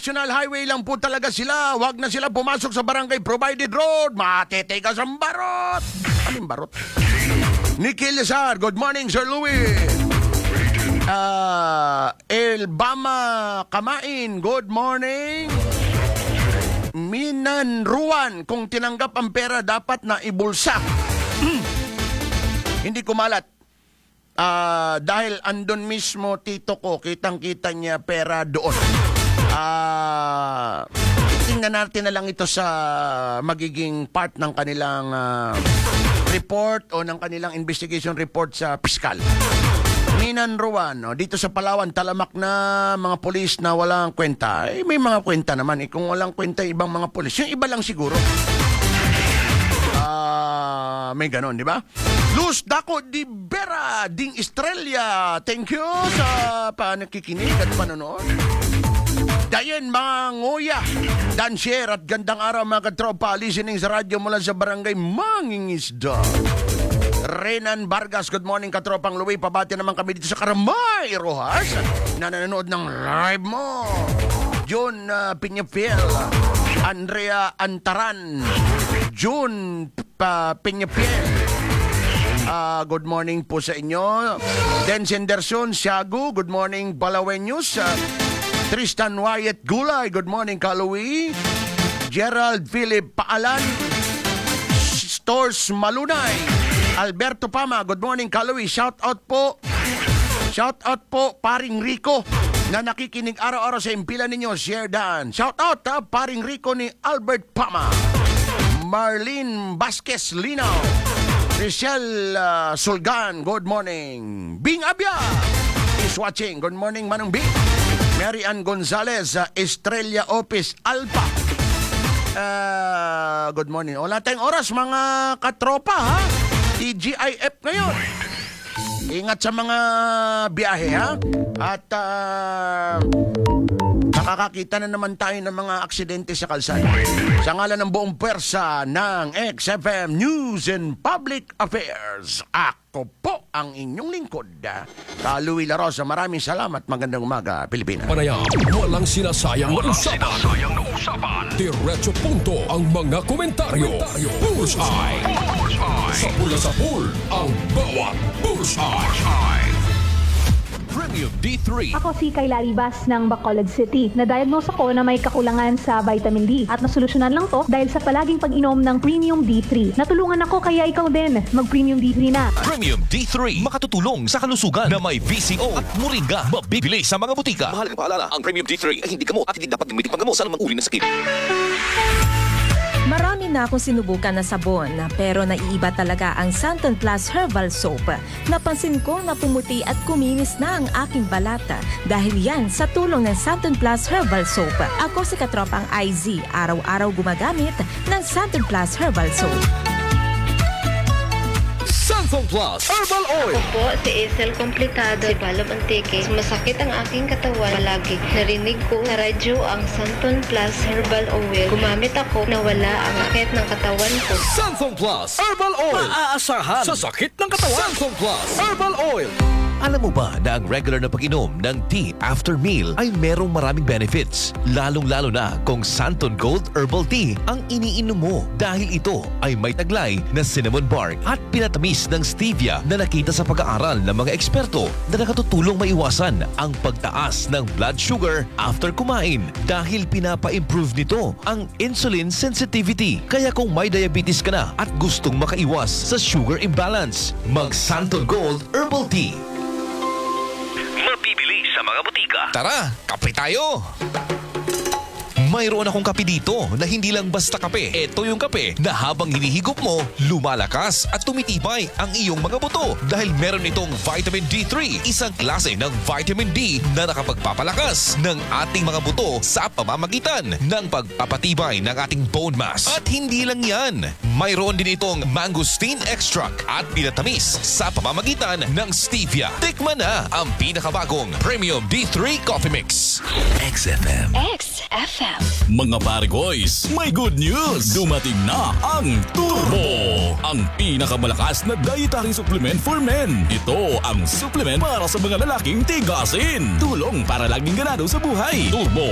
National Highway lang po talaga sila. Huwag na sila pumasok sa barangay provided road. Matitigas ang barot. Anong barot? Nikhil Lazar, good morning, Sir Louie. Elbama Kamain, good morning. Minan Ruan, kung tinanggap ang pera dapat na ibulsa. Hindi kumalat. Dahil andun mismo tito ko, kitang-kita niya pera doon. Tingnan natin na lang ito sa magiging part ng kanilang report o ng kanilang investigation report sa piskal. Minan Ruan, dito sa Palawan, talamak na mga polis na walang kwenta. May mga kwenta naman. Kung walang kwenta, ibang mga polis. Yung iba lang siguro. May ganon, di ba? Luz Daco di Vera Ding Estrella. Thank you sa panakikinig at panonood. Dayen mga ngoya, dansier at gandang araw mga katropa, listening sa radyo mula sa barangay Mangingisda. Renan Vargas, good morning katropang Louie. Pabati naman kami dito sa Karamay, Rojas, na nanonood ng live mo. John Piñafiel, Andrea Antaran, June Piñafiel. Good morning po sa inyo. Den Senderson, Siago, good morning Balawenyos. Tristan Wyatt Gulay, good morning Kaloy. Gerald Philip Paalan, Stores Malunay. Alberto Pama, good morning Kaloy. Shout out po paring Rico na nakikinig araw-araw sa impilan ninyo. Share dan. Shout out paring Rico ni Albert Pama. Marlene Vasquez Linaw. Michelle Sulgan, good morning. Bing Abia is watching. Good morning, Manong Bing. Mary Ann Gonzalez, Estrella Opis Alpa. Good morning. Wala tayong oras, mga katropa, ha? TGIF ngayon. Ingat sa mga biyahe, ha? At nakakakita na naman tayo ng mga aksidente sa kalsada. Sa ngalan ng buong pwersa ng XFM News and Public Affairs, ako po ang inyong lingkod, Louie La Rosa. Maraming salamat. Magandang umaga, Pilipinas. Panayam, walang sinasayang na usapan. Diretso punto ang mga komentaryo. Bullseye. Sa pool ang bawat bullseye. Premium D3. Ako si Kayla Ribas ng Bacolod City. Na-diagnose ako na may kakulangan sa vitamin D. At nasolusyonan lang to dahil sa palaging pag-inom ng Premium D3. Natulungan ako kaya ikaw din. Mag-Premium D3 na. Premium D3. Makatutulong sa kalusugan na may VCO at moringa. Mabibili sa mga butika. Mahalagang paalala, ang Premium D3 ay hindi gamot at hindi dapat gamitin panggamot sa anumang uri ng sakit. Marami na akong sinubukan na sabon, pero naiiba talaga ang Santon Plus Herbal Soap. Napansin ko na pumuti at kuminis na ang aking balata dahil yan sa tulong ng Santon Plus Herbal Soap. Ako si katropang IZ, araw-araw gumagamit ng Santon Plus Herbal Soap. Santon Plus Herbal Oil. Ako po si Isel Complicado, si Balom Antique. Masakit ang aking katawan palagi. Narinig ko sa radyo ang Santon Plus Herbal Oil. Gumamit ako na wala ang sakit ng katawan ko. Santon Plus Herbal Oil. Maaasahan sa sakit ng katawan. Santon Plus Herbal Oil. Alam mo ba na ang regular na pag-inom ng tea after meal ay merong maraming benefits? Lalong-lalo na kung Santon Gold Herbal Tea ang iniinom mo dahil ito ay may taglay na cinnamon bark at pinatamis ng stevia na nakita sa pag-aaral ng mga eksperto na nakatutulong maiwasan ang pagtaas ng blood sugar after kumain dahil pinapa-improve nito ang insulin sensitivity. Kaya kung may diabetes ka na at gustong makaiwas sa sugar imbalance, mag-Santon Gold Herbal Tea. Mabibili sa mga butika. Tara, kape tayo! Mayroon akong kape dito na hindi lang basta kape. Ito yung kape na habang hinihigop mo, lumalakas at tumitibay ang iyong mga buto dahil meron itong vitamin D3, isang klase ng vitamin D na nakapagpapalakas ng ating mga buto sa pamamagitan ng pagpapatibay ng ating bone mass. At hindi lang yan, mayroon din itong mangosteen extract at pinatamis sa pamamagitan ng stevia. Tikman na ang pinakabagong Premium D3 Coffee Mix. XFM. XFM. Mga pare boys, may good news! Dumating na ang Turbo! Ang pinakamalakas na dietary supplement for men. Ito ang supplement para sa mga lalaking tigasin. Tulong para laging ganado sa buhay. Turbo